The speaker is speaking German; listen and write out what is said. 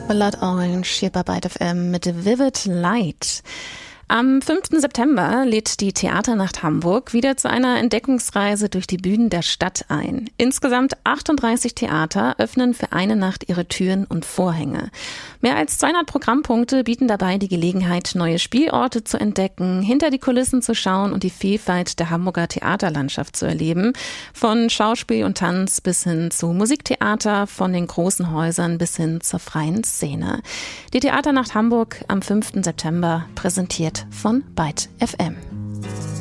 Blood Orange hier bei Byte FM mit Vivid Light. Am 5. September lädt die Theaternacht Hamburg wieder zu einer Entdeckungsreise durch die Bühnen der Stadt ein. Insgesamt 38 Theater öffnen für eine Nacht ihre Türen und Vorhänge. Mehr als 200 Programmpunkte bieten dabei die Gelegenheit, neue Spielorte zu entdecken, hinter die Kulissen zu schauen und die Vielfalt der Hamburger Theaterlandschaft zu erleben. Von Schauspiel und Tanz bis hin zu Musiktheater, von den großen Häusern bis hin zur freien Szene. Die Theaternacht Hamburg am 5. September präsentiert von Byte FM.